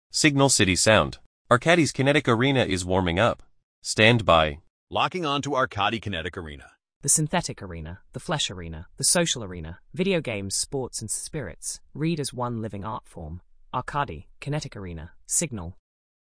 Signal City Sound. Arcadis Kinetic Arena is warming up. Stand by. Locking on to Arcadi Kinetic Arena. The synthetic arena, the flesh arena, the social arena, video games, sports and spirits, read as one living art form. Arcadi, Kinetic Arena, Signal,